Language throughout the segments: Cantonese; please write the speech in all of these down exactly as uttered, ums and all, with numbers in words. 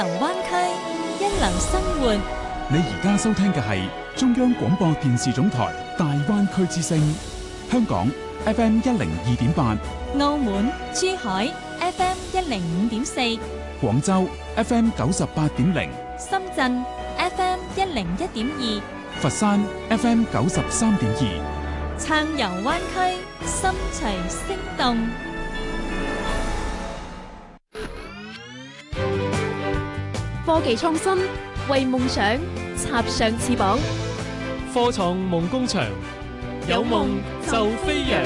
灣區一流生活。 你而家收聽嘅係中央廣播電視總台大灣區之聲，香港 F M 一零二點八， 澳門珠海 F M 一零五點四， 廣州 F M 九十八點零， 深圳 F M 一零一點二， 佛山 F M 九十三點二， 暢遊灣區，心隨聲動。 科技創新，為夢想插上翅膀。 科創夢工場，有夢就飛揚。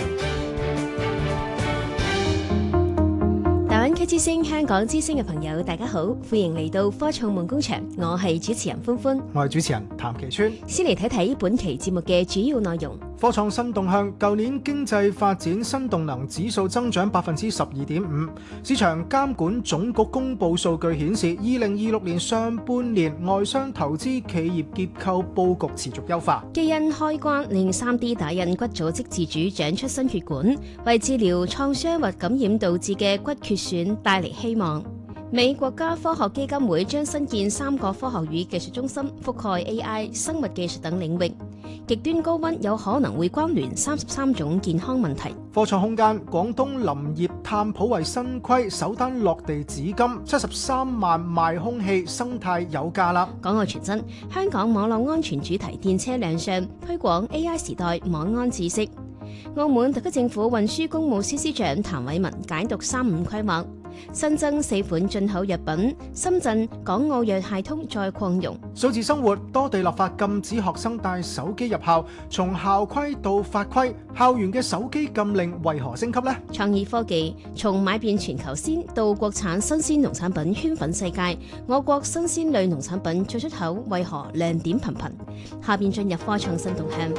大灣區之聲、香港之聲嘅朋友，大家好，歡迎嚟到科創夢工場，我係主持人歡歡， 我係主持人譚其川。 先嚟睇睇本期節目嘅主要內容。 科創新動向，舊年經濟發展新動能指數增長百分之十二點五。市場監管總局公布數據顯示，二零二六年上半年外商投資企業結構佈局持續優化。 基因開關令 三 D 打印骨組織自主長出新血管，為治療創傷或感染導致嘅骨缺損帶嚟希望。美國家科學基金會將新建三個科學與技術中心，覆蓋 A I、生物技術等領域。極端高溫有可能會關聯三十三種健康問題。 科創空間，廣東林業探普為新規，首單落地紫金，七十三萬賣空氣，生態有價啦。 港澳傳真，香港網絡安全主題電車亮相，推廣 A I 時代網安知識。澳門特區政府運輸工務司司長譚偉文解讀三五規劃，新增四款進口藥品。深圳港澳藥械通再擴容。 數字生活，多地立法禁止學生帶手機入校，從校規到法規，校園嘅手機禁令為何升級呢？ 創意科技，從買遍全球鮮到國產新鮮農產品圈粉世界，我國新鮮類農產品最出口為何亮點頻頻？下邊進入科創新動向。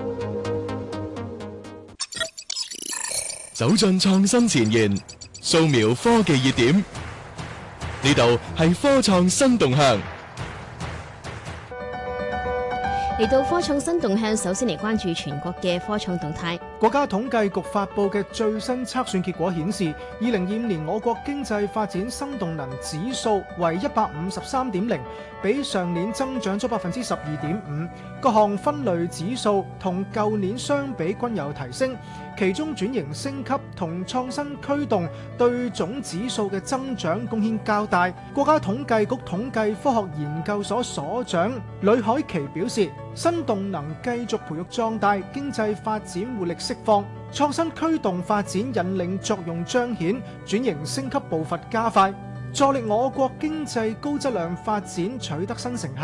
走進創新前沿，掃描科技熱點，呢度係科創新動向。 嚟到科創新動向，首先嚟關注全國嘅科創動態。 國家統計局發佈嘅最新測算結果顯示，二零二五年我國經濟發展新動能指數為一百五十三點零，比上年增長咗百分之十二點五。各項分類指數同舊年相比均有提升，其中轉型升級同創新驅動對總指數嘅增長貢獻較大。國家統計局統計科學研究所所長呂海琪表示，新動能繼續培育壯大，經濟發展活力釋放，創新驅動發展引領作用彰顯，轉型升級步伐加快，助力我國經濟高質量發展取得新成效。